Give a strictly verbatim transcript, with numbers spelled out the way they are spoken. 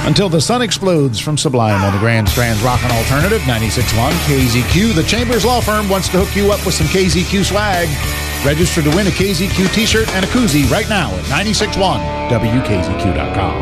Until the Sun Explodes from Sublime on the Grand Strand's Rockin' Alternative, ninety-six point one K Z Q. The Chambers Law Firm wants to hook you up with some K Z Q swag. Register to win a K Z Q t-shirt and a koozie right now at nine six one W K Z Q dot com.